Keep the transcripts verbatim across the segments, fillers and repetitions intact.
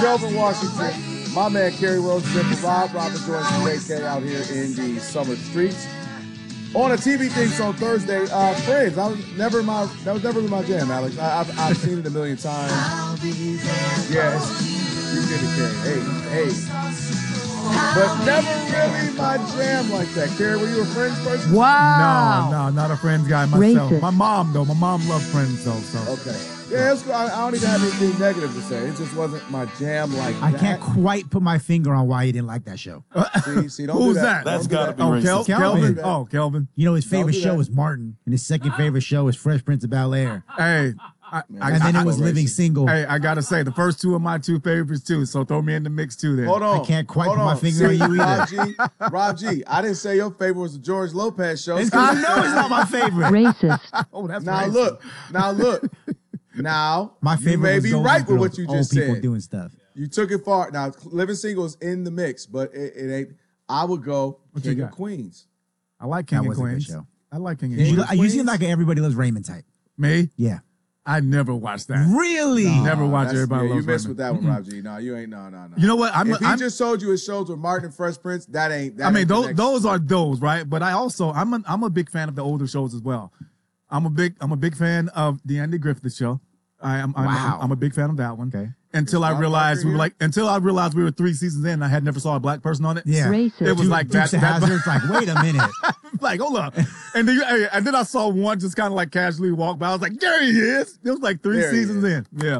Kelvin Washington, my man Kerry Wilson, for Rob. Robert joins the K K out here in the summer streets. On a T V thing on Thursday, uh, Friends. I was never my that was never my jam, Alex. I, I've I've seen it a million times. Yes, you did it, Kerry. Hey, hey. But never really my jam like that. Kerry, were you a Friends person? Wow. No, no, not a Friends guy myself. Racist. My mom though. My mom loved Friends though. So Okay. Yeah, it's cool. I, I don't even have anything negative to say. It just wasn't my jam like I that. can't quite put my finger on why he didn't like that show. See, see, don't who's do that. that? That's Don't do gotta that. be Oh, racist. Kel- Kelvin. Kelvin. Oh, Kelvin. You know, his Don't favorite do show that. was Martin, and his second favorite show was Fresh Prince of Bel-Air. Hey, I, I, And then I, it was I- Living racist. Single. Hey, I gotta say, the first two are my two favorites too. So throw me in the mix too. Then Hold on. I can't quite Hold put my on. finger See, on you Rob either. G, Rob G, I didn't say your favorite was the George Lopez show. I know it's not my favorite. Racist. Oh, that's Now racist. look, now look, now My favorite you may was be Golden right with Girls, what you old just people said. doing stuff. You took it far. Now Living Single is in the mix, but it, it ain't. I would go What you King of got? Queens. I like King That of was a good Queens. show. I like King of King You, Queens. of you seem Queens? like an Everybody Loves Raymond type. Me? Yeah. I never watched that. Really? Never watched That's- Everybody yeah, Loves You missed Raymond. with that one, Rob G. No, you ain't. No, no, no. You know what? I'm. if he I'm just told you his shows with Martin and Fresh Prince, that ain't. That I mean, ain't those connection. those are those, right? But I also I'm a, I'm a big fan of the older shows as well. I'm a big I'm a big fan of the Andy Griffith Show. I am I'm, Wow. I'm, I'm a big fan of that one. Okay. Until I Rob realized Barker we were here? like until I realized we were three seasons in, and I had never saw a black person on it. Yeah. Racist. It was like that. Dukes of that Hazzard. It's like, wait a minute. like hold up, and then you, hey, and then I saw one just kind of like casually walk by. I was like, there he is. It was like three There he seasons is. in. Yeah.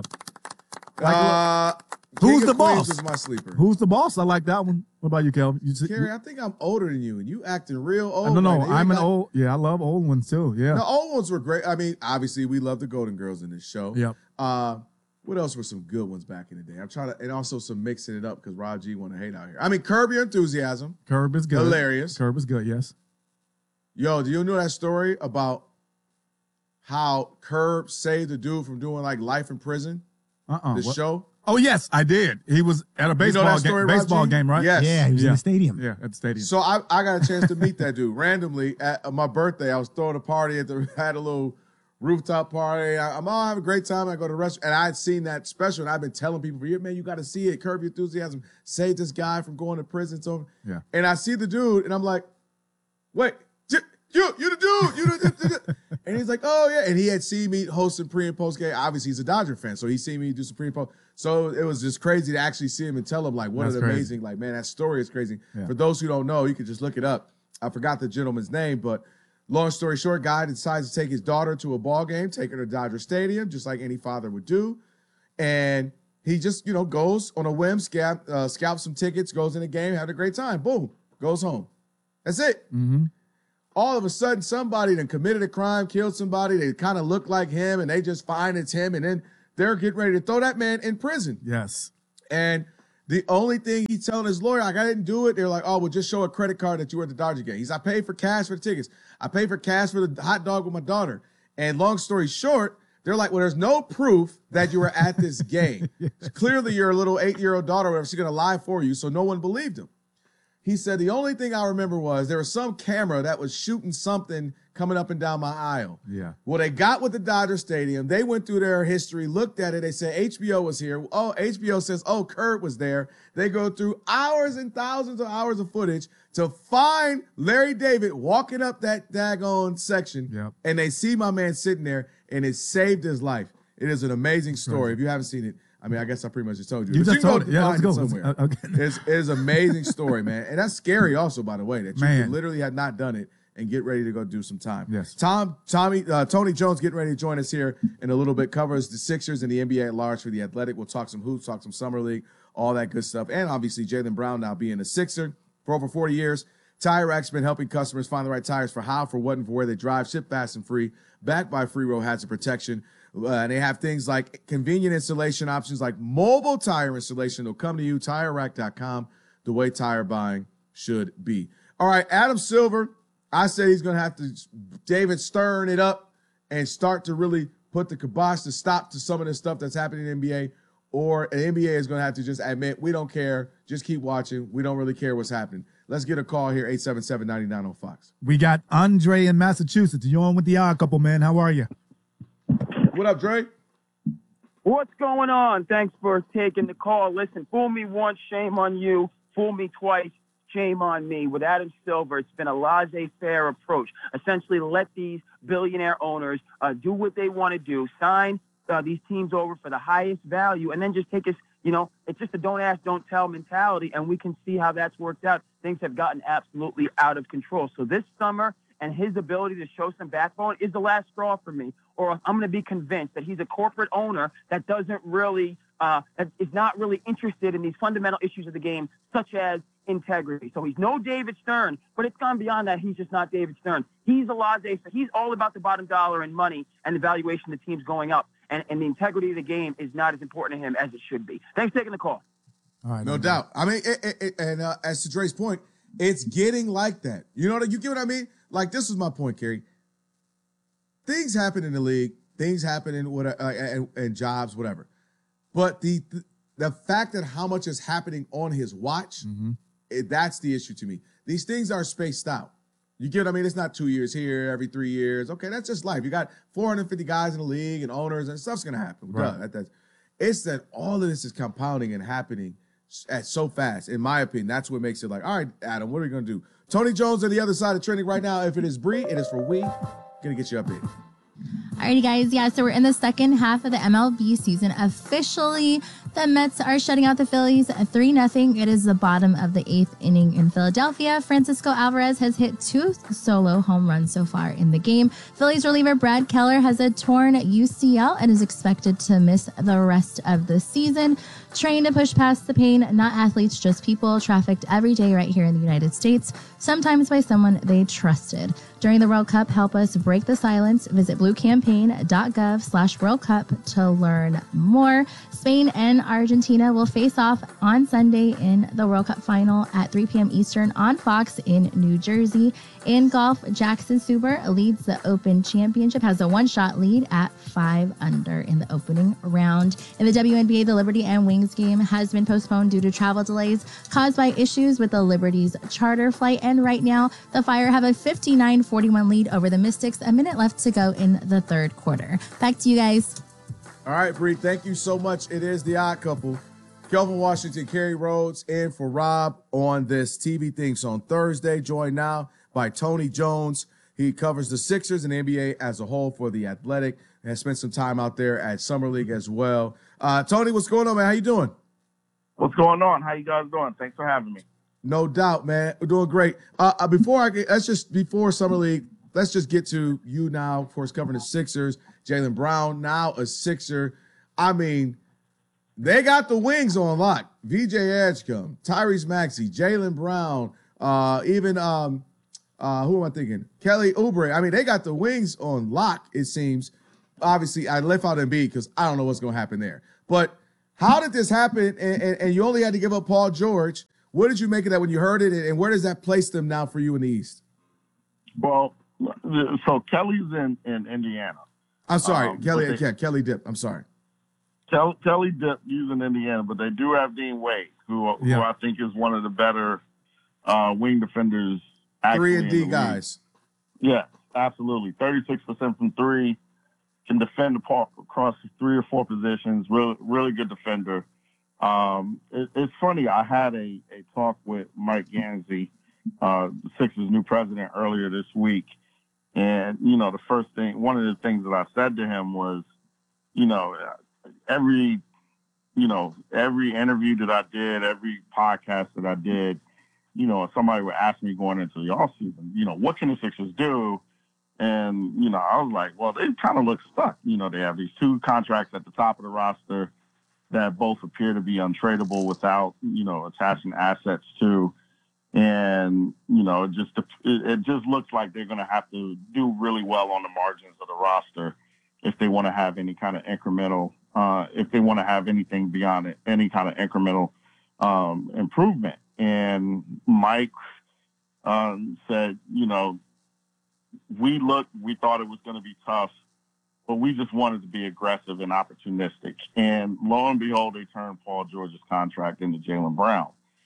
Uh, Who's King the of Queens boss? Was my sleeper. Who's the boss? I like that one. What about you, Kelvin? You just, Kerry, I think I'm older than you, and you acting real old. no, no, right now. You I'm ain't an got- old. Yeah, I love old ones too. Yeah. The old ones were great. I mean, obviously, we love the Golden Girls in this show. Yep. Uh, what else were some good ones back in the day? I'm trying to, and also some mixing it up because Rob G want to hate out here. I mean, Curb Your Enthusiasm, Curb is good. hilarious. Curb is good. Yes. Yo, do you know that story about how Curb saved the dude from doing like life in prison? Uh. uh The show. Oh yes, I did. He was at a You know baseball that story, game. Rob Baseball G? game, right? Yes. Yeah, he was in Yeah. the stadium. Yeah, at the stadium. So I, I got a chance to meet that dude randomly at my birthday. I was throwing a party at the had a little rooftop party. I, I'm all having a great time. I go to the restaurant, and I had seen that special, and I've been telling people for years, man, you got to see it. Curb Your Enthusiasm. Save this guy from going to prison. So Yeah. And I see the dude, and I'm like, wait, you, you, you the dude, you the, the, the. And he's like, oh yeah. And he had seen me hosting pre and post game. Obviously, he's a Dodger fan, so he seen me do some pre and post. So it was just crazy to actually see him and tell him like, what That's an crazy. amazing, like, man, that story is crazy. Yeah. For those who don't know, you can just look it up. I forgot the gentleman's name, but long story short, guy decides to take his daughter to a ball game, take her to Dodger Stadium, just like any father would do. And he just, you know, goes on a whim, scalp, uh, scalps some tickets, goes in the game, had a great time. Boom, goes home. That's it. Mm-hmm. All of a sudden, somebody then committed a crime, killed somebody. They kind of look like him, and they just find it's him. And then they're getting ready to throw that man in prison. Yes. And the only thing he's telling his lawyer, like, I didn't do it. They're like, oh, well, just show a credit card that you were at the Dodger game. He's, I paid for cash for the tickets. I paid for cash for the hot dog with my daughter. And long story short, they're like, well, there's no proof that you were at this game. Clearly, your little eight-year-old daughter, whatever, she's going to lie for you. So no one believed him. He said, the only thing I remember was there was some camera that was shooting something coming up and down my aisle. Yeah. Well, they got with the Dodger Stadium. They went through their history, looked at it. They said H B O was here. Oh, H B O says, oh, Kurt was there. They go through hours and thousands of hours of footage to find Larry David walking up that daggone section. Yep. And they see my man sitting there, and it saved his life. It is an amazing story. If you haven't seen it, I mean, I guess I pretty much just told you. You But just can told it. Yeah, let's find go. somewhere. Uh, okay. It's, it's an amazing story, man. And that's scary also, by the way, that you Man. could literally had not done it and get ready to go do some time. Yes. Tom, Tommy, uh, Tony Jones getting ready to join us here in a little bit. Covers the Sixers and the N B A at large for the Athletic. We'll talk some hoops, talk some summer league, all that good stuff. And obviously Jaylen Brown now being a Sixer for over forty years. Tire Rack's been helping customers find the right tires for how, for what, and for where they drive. Ship fast and free. Backed by Free Road Hazard Protection. Uh, and they have things like convenient installation options like mobile tire installation. They'll come to you, tire rack dot com, the way tire buying should be. All right, Adam Silver, I said he's going to have to, David Stern it up and start to really put the kibosh to stop to some of the stuff that's happening in the N B A, or the N B A is going to have to just admit, we don't care, just keep watching, we don't really care what's happening. Let's get a call here, eight seven seven, nine nine on Fox. We got Andre in Massachusetts. You on with the odd couple, man? How are you? What up, Dre? What's going on? Thanks for taking the call. Listen, fool me once, shame on you. Fool me twice, shame on me. With Adam Silver, it's been a laissez-faire approach. Essentially, let these billionaire owners uh, do what they want to do, sign uh, these teams over for the highest value, and then just take us, you know, it's just a don't ask, don't tell mentality, and we can see how that's worked out. Things have gotten absolutely out of control. So this summer, and his ability to show some backbone is the last straw for me. Or I'm going to be convinced that he's a corporate owner that doesn't really, uh, that is not really interested in these fundamental issues of the game, such as integrity. So he's no David Stern, but it's gone beyond that. He's just not David Stern. He's a laissez. He's all about the bottom dollar and money and the valuation of the team's going up. And, and the integrity of the game is not as important to him as it should be. Thanks for taking the call. All right, No doubt. I mean, it, it, it, and uh, as to Dre's point, it's getting like that. You know what you get what I mean? Like, this was my point, Kerry. Things happen in the league. Things happen in what uh, and, and jobs, whatever. But the, the the fact that how much is happening on his watch, Mm-hmm. it, that's the issue to me. These things are spaced out. You get what I mean? It's not two years here, every three years. Okay, that's just life. You got four hundred fifty guys in the league and owners, and stuff's gonna happen. Right. Duh, that, that's, it's that all of this is compounding and happening at so fast. In my opinion, that's what makes it like, all right, Adam, what are we gonna do? Tony Jones on the other side of trending right now. If it is Bree, it is for we. Gonna get you updated. Alrighty, guys. Yeah, so we're in the second half of the M L B season. Officially, the Mets are shutting out the Phillies three nothing. It is the bottom of the eighth inning in Philadelphia. Francisco Alvarez has hit two solo home runs so far in the game. Phillies reliever Brad Keller has a torn U C L and is expected to miss the rest of the season. Trained to push past the pain, not athletes, just people, trafficked every day right here in the United States, sometimes by someone they trusted. During the World Cup, help us break the silence. Visit bluecampaign.gov slash World Cup to learn more. Spain and Argentina will face off on Sunday in the World Cup final at three p.m. Eastern on Fox in New Jersey. In golf, Jackson Suber leads the Open Championship, has a one-shot lead at five under in the opening round. In the W N B A, the Liberty and Wings game has been postponed due to travel delays caused by issues with the Liberty's charter flight. And right now, the Fire have a fifty-nine forty-one lead over the Mystics. A minute left to go in the third quarter. Back to you guys. All right, Bree, thank you so much. It is the Odd Couple. Kelvin Washington, Kerry Rhodes, in for Rob on this T V thing. So on Thursday, joined now by Tony Jones. He covers the Sixers and the N B A as a whole for The Athletic and has spent some time out there at Summer League as well. Uh, Tony, what's going on, man? How you doing? What's going on? How you guys doing? Thanks for having me. No doubt, man. We're doing great. Uh, uh, before I get, let's just, before Summer League, let's just get to you now, of course, covering the Sixers. Jaylen Brown, now a Sixer. I mean, they got the wings on lock. V J Edgecombe, Tyrese Maxey, Jaylen Brown, uh, even, um, uh, who am I thinking? Kelly Oubre. I mean, they got the wings on lock, it seems. Obviously, I left out Embiid because I don't know what's going to happen there. But how did this happen? And, and, and you only had to give up Paul George. What did you make of that when you heard it? And where does that place them now for you in the East? Well, so Kelly's in, in Indiana. I'm sorry, Um, Kelly. but they- yeah, Kelly Dip. I'm sorry. Kel- Kelly Dip using Indiana, but they do have Dean Wade, who, who Yeah. I think is one of the better uh, wing defenders. actually Three and in D the league. guys. Yes, absolutely. thirty-six percent from three, can defend the park across three or four positions. Really, really good defender. Um, it, it's funny. I had a, a talk with Mike Gansey, uh, the Sixers' new president, earlier this week. And, you know, the first thing, one of the things that I said to him was, you know, every, you know, every interview that I did, every podcast that I did, you know, somebody would ask me going into the offseason, you know, what can the Sixers do? And, you know, I was like, well, they kind of look stuck. You know, they have these two contracts at the top of the roster that both appear to be untradeable without, you know, attaching assets to. And, you know, it just it, it just looks like they're going to have to do really well on the margins of the roster if they want to have any kind of incremental, uh, if they want to have anything beyond it, any kind of incremental um, improvement. And Mike um, said, you know, we looked, we thought it was going to be tough, but we just wanted to be aggressive and opportunistic. And lo and behold, they turned Paul George's contract into Jaylen Brown.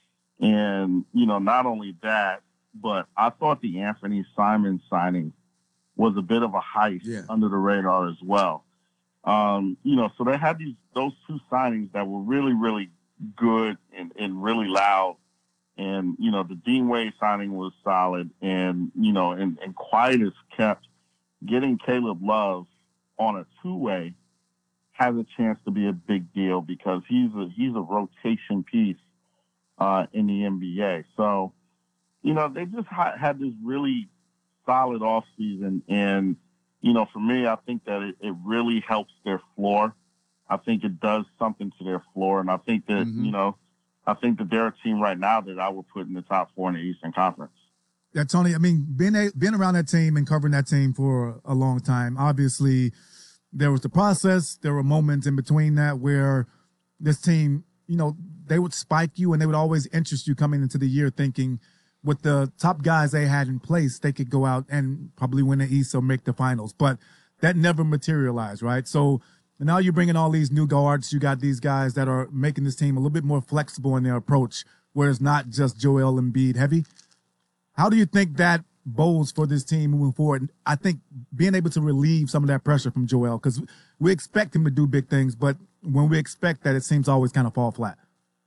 And, you know, not only that, but I thought the Anthony Simons signing was a bit of a heist Yeah. under the radar as well. Um, you know, so they had these those two signings that were really, really good and, and really loud. And, you know, the Dean Wade signing was solid. And, you know, and, and Quietus kept getting Caleb Love on a two-way has a chance to be a big deal because he's a he's a rotation piece uh, in the N B A. So, you know, they just ha- had this really solid offseason. And, you know, for me, I think that it, it really helps their floor. I think it does something to their floor. And I think that, Mhm. you know, I think that they're a team right now that I would put in the top four in the Eastern Conference. Yeah, Tony, I mean, being, a, being around that team and covering that team for a long time, obviously there was the process. There were moments in between that where this team, you know, they would spike you and they would always interest you coming into the year thinking with the top guys they had in place, they could go out and probably win the East or make the finals. But that never materialized, right? So now you're bringing all these new guards. You got these guys that are making this team a little bit more flexible in their approach, where it's not just Joel Embiid heavy. How do you think that bodes for this team moving forward? And I think being able to relieve some of that pressure from Joel, because we expect him to do big things, but when we expect that, it seems to always kind of fall flat.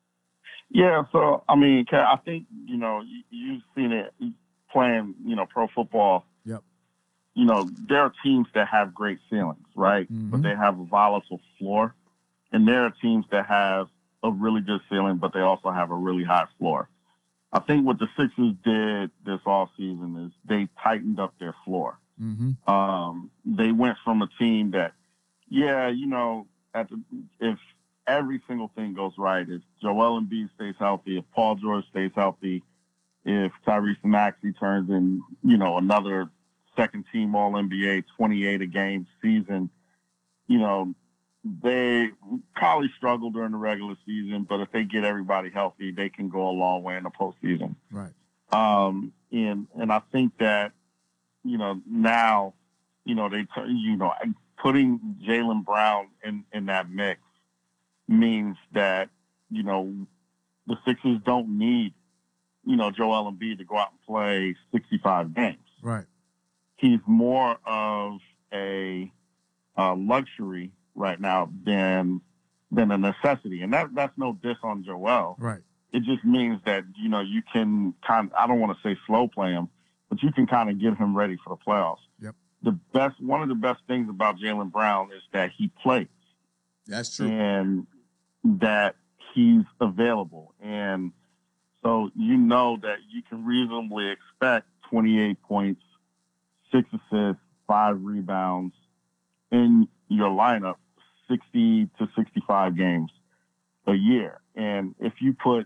Yeah, so, I mean, Kat, I think, you know, you, you've seen it playing, you know, pro football. Yep. You know, there are teams that have great ceilings, right? Mhm. But they have a volatile floor. And there are teams that have a really good ceiling, but they also have a really high floor. I think what the Sixers did this offseason is they tightened up their floor. Mm-hmm. Um, they went from a team that, yeah, you know, at the, if every single thing goes right, if Joel Embiid stays healthy, if Paul George stays healthy, if Tyrese Maxey turns in, you know, another second team All N B A, twenty-eight a game season, you know, they probably struggle during the regular season, but if they get everybody healthy, they can go a long way in the postseason. Right. Um, and and I think that, you know, now, you know, they, you know, putting Jaylen Brown in, in that mix means that, you know, the Sixers don't need, you know, Joel Embiid to go out and play sixty-five games. Right. He's more of a, uh luxury right now than than a necessity. And that that's no diss on Joel. Right. It just means that, you know, you can kind of, I don't want to say slow play him, but you can kind of get him ready for the playoffs. Yep. The best, one of the best things about Jaylen Brown is that he plays. That's true. And that he's available. And so you know that you can reasonably expect twenty-eight points, six assists, five rebounds in your lineup, sixty to sixty-five games a year. And if you put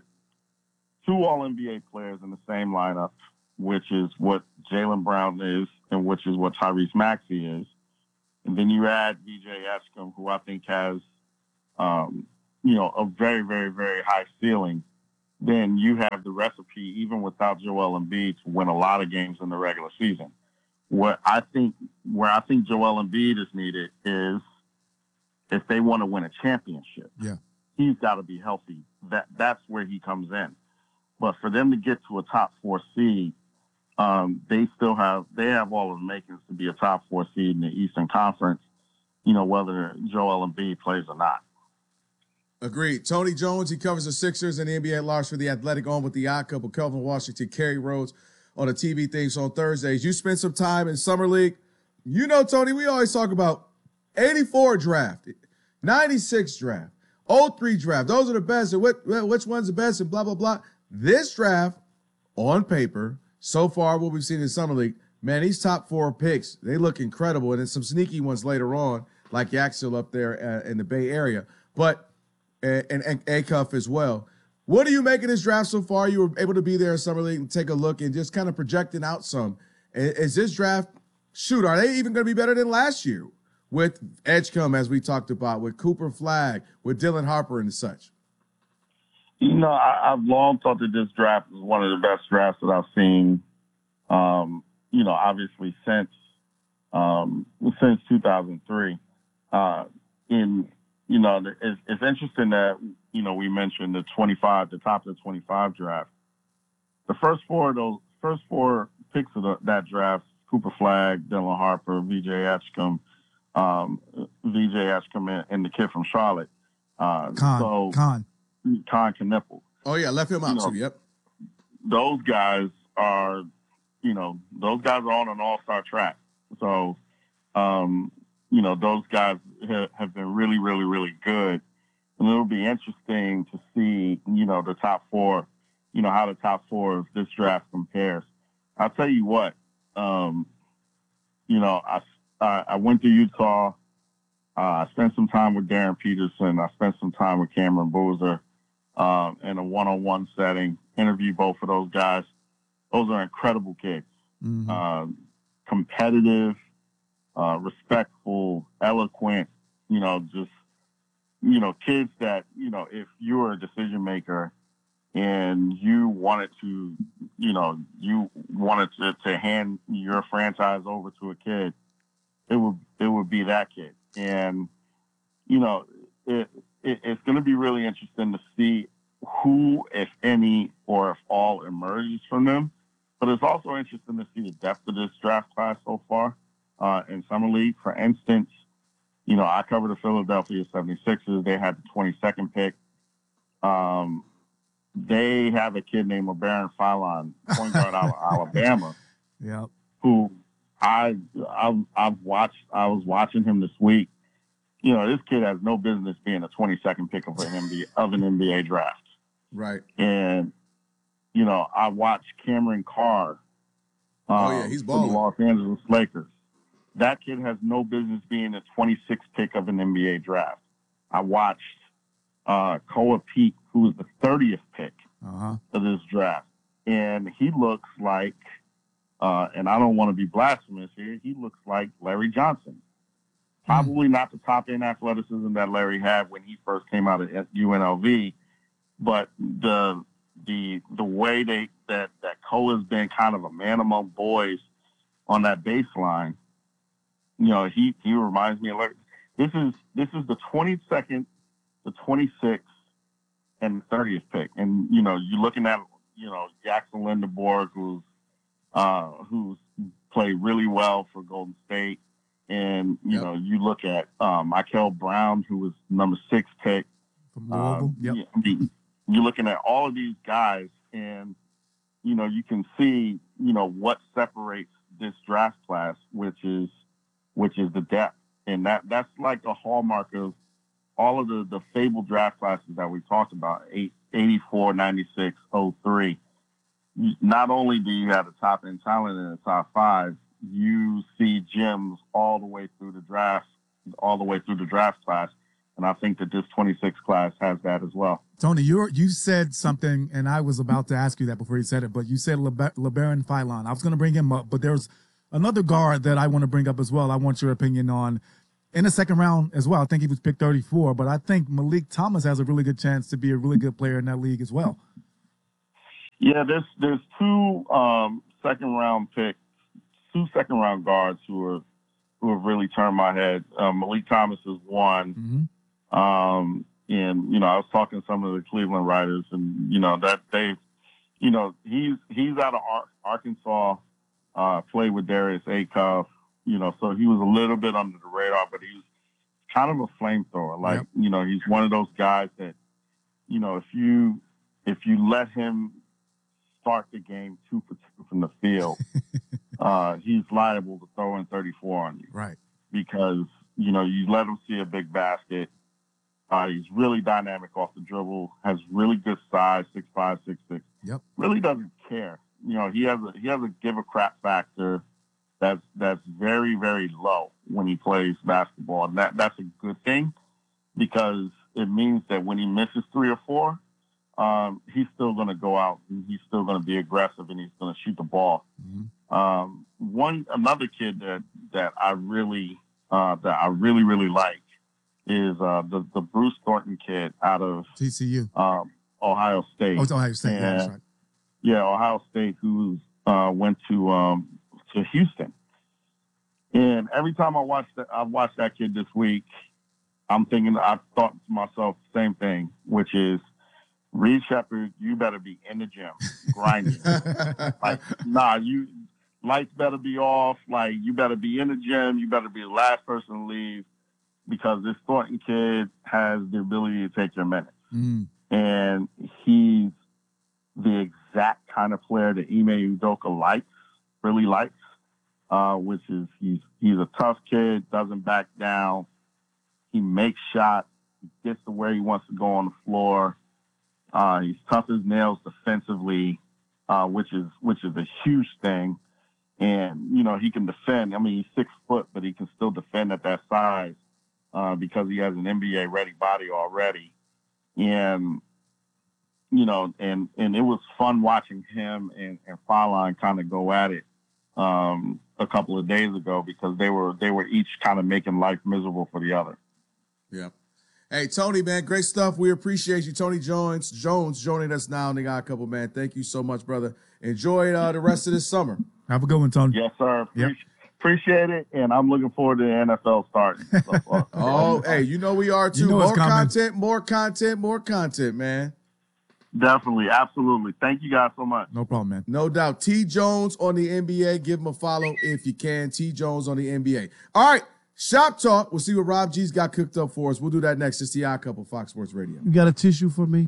two All N B A players in the same lineup, which is what Jaylen Brown is and which is what Tyrese Maxey is, and then you add V J Eshcom, who I think has, um, you know, a very, very, very high ceiling, then you have the recipe, even without Joel Embiid, to win a lot of games in the regular season. What I think, where I think Joel Embiid is needed is if they want to win a championship. Yeah. He's got to be healthy. That that's where he comes in. But for them to get to a top four seed, um, they still have they have all of the makings to be a top four seed in the Eastern Conference. You know, whether Joel Embiid plays or not. Agreed. Tony Jones, he covers the Sixers and the N B A at large for The Athletic, on with the odd couple, Kelvin Washington, Kerry Rhodes on the T V things on Thursdays. You spent some time in Summer League. You know, Tony, we always talk about eighty-four draft, ninety-six draft, oh three draft. Those are the best. And what, which one's the best and blah, blah, blah. This draft, on paper, so far what we've seen in Summer League, man, these top four picks, they look incredible. And then some sneaky ones later on, like Yaxil up there uh, in the Bay Area. But and, and Acuff as well. What do you make of this draft so far? You were able to be there in Summer League and take a look and just kind of projecting out some. Is this draft, shoot, are they even going to be better than last year with Edgecombe, as we talked about, with Cooper Flagg, with Dylan Harper and such? You know, I, I've long thought that this draft is one of the best drafts that I've seen, um, you know, obviously since um, since two thousand three. Uh, in You know, it's, it's interesting that, you know, we mentioned the twenty-five, the top of the twenty-five draft. The first four of those, first four picks of the, that draft, Cooper Flagg, Dylan Harper, V J Eshcombe, um, V J Eshcom and, and the kid from Charlotte. Uh, Con, so Con. Con Knippel. Oh yeah, left him out You know, too. Yep. Those guys are, you know, those guys are on an all-star track. So, um, you know, those guys ha- have been really, really, really good. And it'll be interesting to see, you know, the top four, you know, how the top four of this draft compares. I'll tell you what, um, you know, I, I, I went to Utah. Uh, I spent some time with Darren Peterson. I spent some time with Cameron Boozer um, in a one-on-one setting. Interviewed both of those guys. Those are incredible kids. Mhm. Um, competitive, uh, respectful, eloquent, you know, just, you know, kids that, you know, if you're a decision maker and you wanted to, you know, you wanted to, to hand your franchise over to a kid, it would, it would be that kid. And, you know, it, it it's going to be really interesting to see who, if any, or if all emerges from them. But it's also interesting to see the depth of this draft class so far uh, in Summer League. For instance, you know, I cover the Philadelphia seventy-sixers. They had the twenty-second pick. Um, they have a kid named LeBaron Philon, point guard out of Alabama, Yep. who I I've, I've watched. I was watching him this week. You know, this kid has no business being a twenty-second pick of an N B A, of an N B A draft. Right. And you know, I watched Cameron Carr. Um, Oh, yeah, he's for balling. the Los Angeles Lakers. That kid has no business being a twenty-sixth pick of an N B A draft. I watched uh, Koa Peak, who was the thirtieth pick Uh-huh. of this draft, and he looks like, uh, and I don't want to be blasphemous here, he looks like Larry Johnson. Probably not the top end athleticism that Larry had when he first came out at U N L V, but the the the way they that that Cole has been kind of a man among boys on that baseline, you know, he he reminds me of Larry. This is this is the twenty-second, the twenty-sixth, and the thirtieth pick, and you know, you're looking at you know Jackson Lindeborg, who's uh, who's played really well for Golden State. And, you Yep. know, you look at um, Michael Brown, who was number six pick. From Louisville. Um, Yep. you- I mean, you're looking at all of these guys, and, you know, you can see, you know, what separates this draft class, which is which is the depth. And that that's like a hallmark of all of the, the fabled draft classes that we talked about, eight, eighty-four, ninety-six, oh three. Not only do you have the top end talent in the top five, you see gems all the way through the draft, all the way through the draft class. And I think that this twenty-six class has that as well. Tony, you you said something, and I was about to ask you that before you said it, but you said Lebe- LeBaron Philon. I was going to bring him up, but there's another guard that I want to bring up as well. I want your opinion on in the second round as well. I think he was picked thirty-four, but I think Malik Thomas has a really good chance to be a really good player in that league as well. Yeah, there's there's two um, second round picks, two second round guards who are who have really turned my head. Um, Malik Thomas is one. Mm-hmm. Um, and, you know, I was talking to some of the Cleveland writers, and, you know, that they, you know, he's he's out of Ar- Arkansas, uh, played with Darius Acuff, you know, so he was a little bit under the radar, but he was kind of a flamethrower. Like, Yep. you know, he's one of those guys that, you know, if you if you let him start the game two for two from the field, uh, he's liable to throw in thirty-four on you. Right. Because, you know, you let him see a big basket. Uh, he's really dynamic off the dribble, has really good size, six five, six six. Yep. Really doesn't care. You know, he has a he has a give a crap factor that's that's very, very low when he plays basketball. And that, that's a good thing, because it means that when he misses three or four, um, he's still going to go out and he's still going to be aggressive and he's going to shoot the ball. Mm-hmm. Um, one another kid that that I really uh, that I really really like is uh, the the Bruce Thornton kid out of T C U. um, Ohio State. Oh, it's Ohio State. Yeah, that's right. Yeah, Ohio State, who uh, went to um, to Houston. And every time I watch that, I watched that kid this week, I'm thinking, I've thought to myself the same thing, which is, Reed Shepherd, you better be in the gym grinding. Like, nah, you lights better be off. Like, you better be in the gym. You better be the last person to leave because this Thornton kid has the ability to take your minutes. Mm. And he's the exact kind of player that Ime Udoka likes, really likes, uh, which is he's he's a tough kid, doesn't back down. He makes shots. He gets to where he wants to go on the floor. Uh, he's tough as nails defensively, uh, which is which is a huge thing. And, you know, he can defend. I mean, he's six foot, but he can still defend at that size uh, because he has an N B A-ready body already. And, you know, and, and it was fun watching him and, and Fallon kind of go at it um, a couple of days ago because they were they were each kind of making life miserable for the other. Yeah. Hey, Tony, man, great stuff. We appreciate you. Tony Jones, Jones joining us now in the Got a Couple, man. Thank you so much, brother. Enjoy uh, the rest of this summer. Have a good one, Tony. Yes, sir. Yep. Appreciate, appreciate it, and I'm looking forward to the N F L starting. So, uh, Oh, hey, you know we are too. You know it's more coming. content, more content, more content, man. definitely, absolutely. Thank you guys so much. No problem, man. No doubt. T Jones on the N B A. Give him a follow if you can. T Jones on the N B A. All right. Shop talk. We'll see what Rob G's got cooked up for us. We'll do that next. It's the Odd Couple, Fox Sports Radio. You got a tissue for me?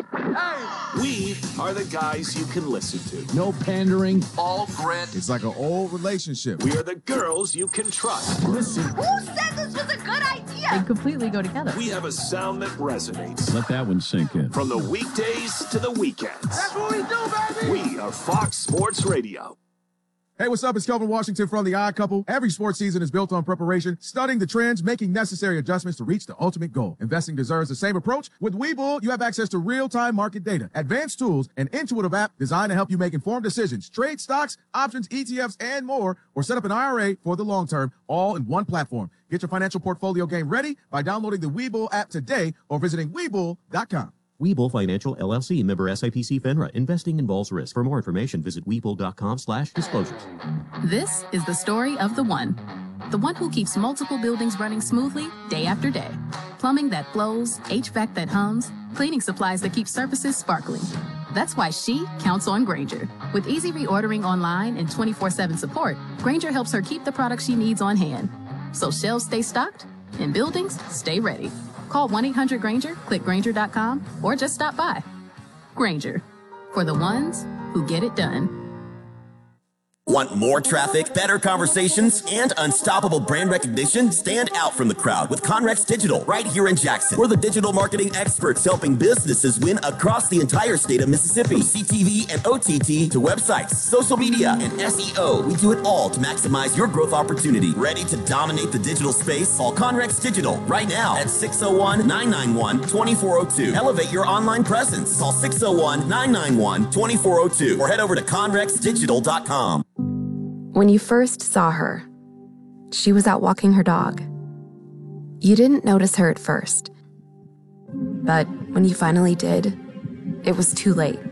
We are the guys you can listen to. No pandering, all grit. It's like an old relationship. We are the girls you can trust. Listen. Who said this was a good idea? They completely go together. We have a sound that resonates. Let that one sink in. From the weekdays to the weekends. That's what we do, baby. We are Fox Sports Radio. Hey, what's up? It's Kelvin Washington from The Odd Couple. Every sports season is built on preparation, studying the trends, making necessary adjustments to reach the ultimate goal. Investing deserves the same approach. With Webull, you have access to real-time market data, advanced tools, an intuitive app designed to help you make informed decisions, trade stocks, options, E T Fs, and more, or set up an I R A for the long term, all in one platform. Get your financial portfolio game ready by downloading the Webull app today or visiting Webull dot com. Webull Financial, L L C, member S I P C FINRA. Investing involves risk. For more information, visit Webull.com slash disclosures. This is the story of the one. The one who keeps multiple buildings running smoothly day after day. Plumbing that flows, H V A C that hums, cleaning supplies that keep surfaces sparkling. That's why she counts on Grainger. With easy reordering online and twenty-four seven support, Grainger helps her keep the products she needs on hand. So shelves stay stocked and buildings stay ready. Call one eight hundred Grainger, click Grainger dot com, or just stop by. Grainger, for the ones who get it done. Want more traffic, better conversations, and unstoppable brand recognition? Stand out from the crowd with Conrex Digital right here in Jackson. We're the digital marketing experts helping businesses win across the entire state of Mississippi. From C T V and O T T to websites, social media, and S E O, we do it all to maximize your growth opportunity. Ready to dominate the digital space? Call Conrex Digital right now at six oh one, nine nine one, two four oh two. Elevate your online presence. Call six oh one, nine nine one, two four oh two or head over to conrex digital dot com. When you first saw her, she was out walking her dog. You didn't notice her at first. But when you finally did, it was too late.